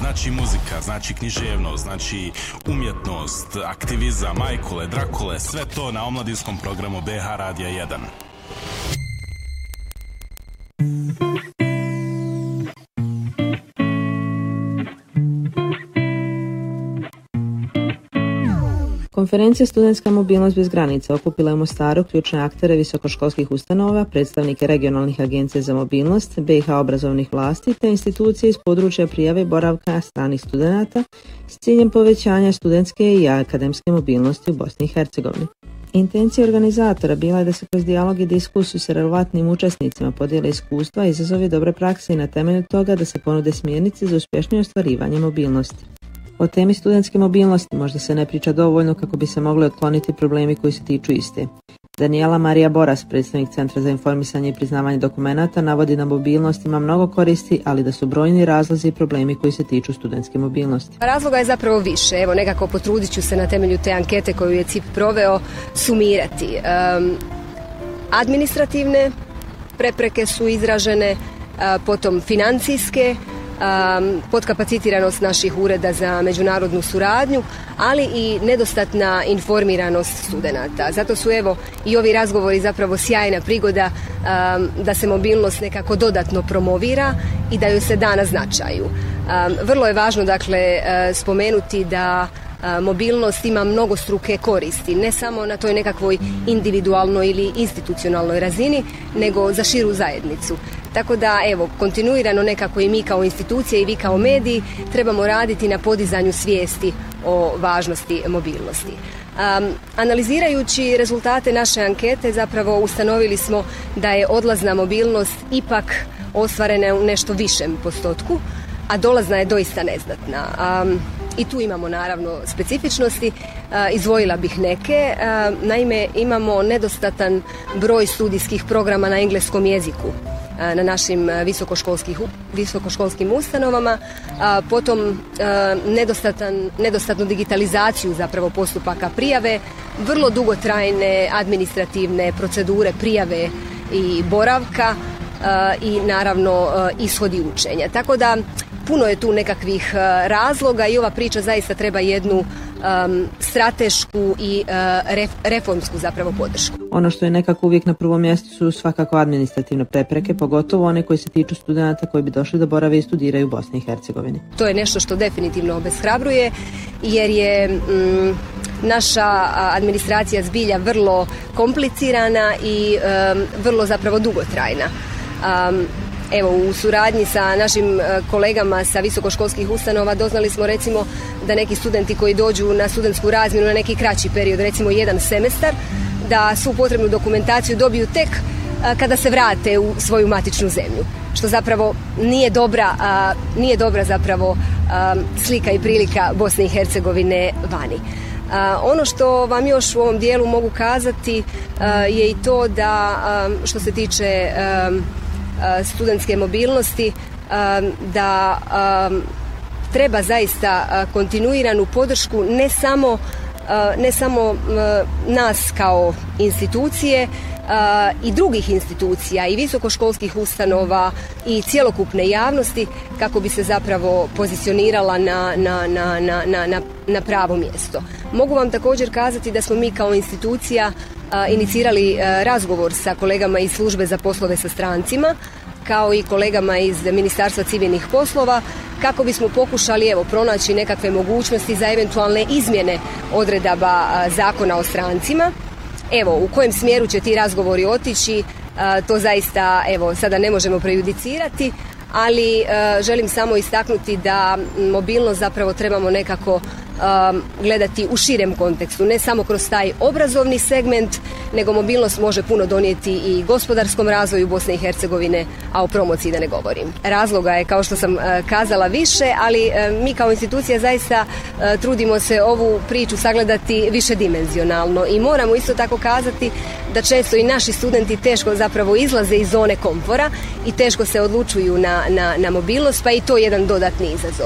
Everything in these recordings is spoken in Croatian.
znači muzika, znači književnost, znači umjetnost, aktivizam, majkule, drakule, sve to na omladinskom programu BH Radija 1. Konferencija Studentska mobilnost bez granica okupila je u Mostaru ključne aktere visokoškolskih ustanova, predstavnike regionalnih agencija za mobilnost, BiH obrazovnih vlasti te institucije iz područja prijave i boravka stranih studenata s ciljem povećanja studentske i akademske mobilnosti u Bosni i Hercegovini. Intencija organizatora bila je da se kroz dijalog i diskusiju sa relevantnim učesnicima podijele iskustva, izazovi dobre prakse i na temelju toga da se ponude smjernice za uspješnije ostvarivanje mobilnosti. O temi studentske mobilnosti možda se ne priča dovoljno kako bi se mogli otkloniti problemi koji se tiču iste. Daniela Marija Boras, predstavnik Centra za informisanje i priznavanje dokumenata, navodi da mobilnost ima mnogo koristi, ali da su brojni razlozi i problemi koji se tiču studentske mobilnosti. Razloga je zapravo više. Evo, nekako potrudit ću se na temelju te ankete koju je CIP proveo sumirati. Administrativne prepreke su izražene, potom financijske, podkapacitiranost naših ureda za međunarodnu suradnju, ali i nedostatna informiranost studenata. Zato su evo i ovi razgovori zapravo sjajna prigoda da se mobilnost nekako dodatno promovira i da joj se da na značaju. Vrlo je važno dakle spomenuti da mobilnost ima mnogostruke koristi, ne samo na toj nekakvoj individualnoj ili institucionalnoj razini, nego za širu zajednicu. Tako da, evo, kontinuirano nekako i mi kao institucije i vi kao mediji trebamo raditi na podizanju svijesti o važnosti mobilnosti. Analizirajući rezultate naše ankete, zapravo ustanovili smo da je odlazna mobilnost ipak ostvarena u nešto višem postotku, a dolazna je doista neznatna. I tu imamo naravno specifičnosti, izdvojila bih neke. Naime, imamo nedostatan broj studijskih programa na engleskom jeziku na našim visokoškolskim ustanovama, potom nedostatnu digitalizaciju zapravo postupaka prijave, vrlo dugotrajne administrativne procedure prijave i boravka i naravno ishodi učenja. Tako da puno je tu nekakvih razloga i ova priča zaista treba jednu stratešku i reformsku zapravo podršku. Ono što je nekako uvijek na prvom mjestu su svakako administrativne prepreke, pogotovo one koji se tiču studenata koji bi došli da borave i studiraju u Bosni i Hercegovini. To je nešto što definitivno obeshrabruje jer je naša administracija zbilja vrlo komplicirana i vrlo zapravo dugotrajna. Evo, u suradnji sa našim kolegama sa visokoškolskih ustanova doznali smo recimo da neki studenti koji dođu na studentsku razmjenu na neki kraći period, recimo 1 semestar, da svu potrebnu dokumentaciju dobiju tek kada se vrate u svoju matičnu zemlju, što zapravo nije dobra zapravo slika i prilika Bosne i Hercegovine vani. Ono što vam još u ovom dijelu mogu kazati je i to da što se tiče studentske mobilnosti, da treba zaista kontinuiranu podršku ne samo nas kao institucije i drugih institucija i visokoškolskih ustanova i cjelokupne javnosti kako bi se zapravo pozicionirala na pravo mjesto. Mogu vam također kazati da smo mi kao institucija inicirali razgovor sa kolegama iz službe za poslove sa strancima kao i kolegama iz Ministarstva civilnih poslova kako bismo pokušali pronaći nekakve mogućnosti za eventualne izmjene odredaba Zakona o strancima. U kojem smjeru će ti razgovori otići, to zaista sada ne možemo prejudicirati, ali želim samo istaknuti da mobilnost zapravo trebamo nekako gledati u širem kontekstu, ne samo kroz taj obrazovni segment, nego mobilnost može puno donijeti i gospodarskom razvoju Bosne i Hercegovine, a o promociji da ne govorim. Razloga je, kao što sam kazala, više, ali mi kao institucija zaista trudimo se ovu priču sagledati višedimenzionalno i moramo isto tako kazati da često i naši studenti teško zapravo izlaze iz zone komfora i teško se odlučuju na mobilnost, pa i to je jedan dodatni izazov.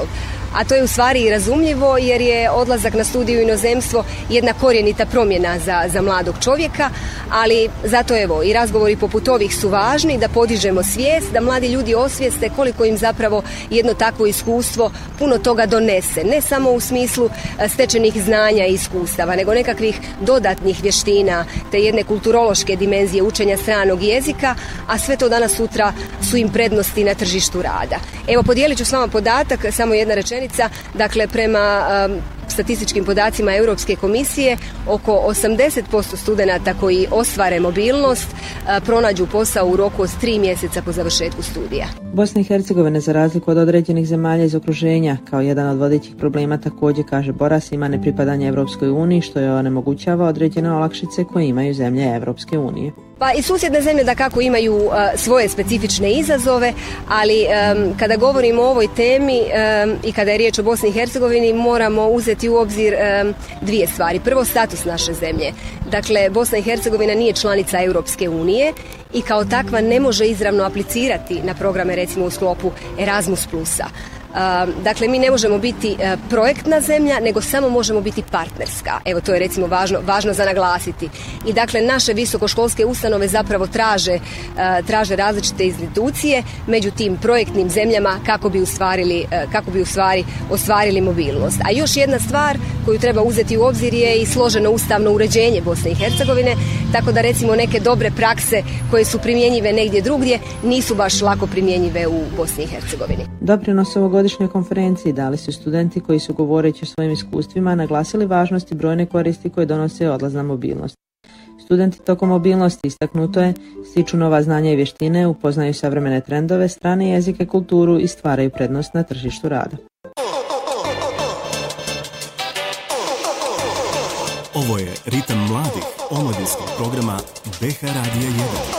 a to je u stvari i razumljivo jer je odlazak na studiju u inozemstvo jedna korijenita promjena za mladog čovjeka, ali zato evo i razgovori poput ovih su važni da podižemo svijest, da mladi ljudi osvijeste koliko im zapravo jedno takvo iskustvo puno toga donese, ne samo u smislu stečenih znanja i iskustava, nego nekakvih dodatnih vještina te jedne kulturološke dimenzije učenja stranog jezika, a sve to danas sutra su im prednosti na tržištu rada. Evo, podijelit ću s vama podatak, samo jedna rečenica, dakle prema statističkim podacima Europske komisije, oko 80% studenata koji ostvare mobilnost pronađu posao u roku od 3 mjeseca po završetku studija. Bosna i Hercegovina, za razliku od određenih zemalja iz okruženja, kao jedan od vodećih problema također, kaže Boras, ima nepripadanje Evropskoj uniji, što je onemogućava određene olakšice koje imaju zemlje Evropske unije. Pa i susjedne zemlje dakako imaju svoje specifične izazove, ali kada govorimo o ovoj temi i kada je riječ o Bosni i Hercegovini, moramo uzeti u obzir dvije stvari. Prvo, status naše zemlje. Dakle, Bosna i Hercegovina nije članica Europske unije i kao takva ne može izravno aplicirati na programe recimo u sklopu Erasmus plusa. Dakle, mi ne možemo biti projektna zemlja, nego samo možemo biti partnerska. Evo, to je recimo važno za naglasiti. I dakle, naše visokoškolske ustanove zapravo traže različite institucije među tim projektnim zemljama kako bi ostvarili mobilnost. A još jedna stvar koju treba uzeti u obzir je i složeno ustavno uređenje Bosne i Hercegovine, tako da recimo neke dobre prakse koje su primjenjive negdje drugdje nisu baš lako primjenjive u Bosni i Hercegovini. Doprinos ovogodišnjoj konferenciji dali su studenti koji su, govoreći o svojim iskustvima, naglasili važnost i brojne koristi koje donose odlazna mobilnost. Studenti tokom mobilnosti, istaknuto je, stiču nova znanja i vještine, upoznaju savremene trendove, strane jezike, kulturu i stvaraju prednost na tržištu rada. Ovo je Ritam mladih omladinskog programa BH Radija 1.